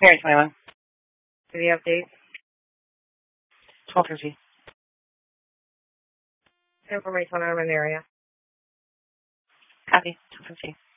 Mary 21. Any updates? 1250. Information on an area. Copy. 1250.